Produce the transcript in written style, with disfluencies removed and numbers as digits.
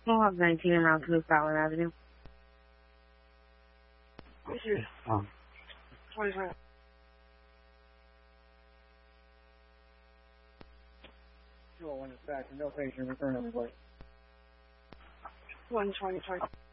Mohawk 19 around 2 Fowler Avenue. This is 25. When it's back, no patient return on the plate. 125.